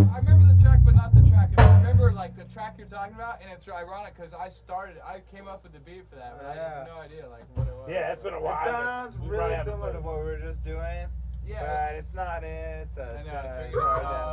I remember the track, but not the track. I remember like the track you're talking about, and it's ironic because I came up with the beat for that, but I had no idea like what it was. Yeah, it's been a while. It sounds really similar to what we were just doing. Yeah, but it's not it. It's I know, it's it's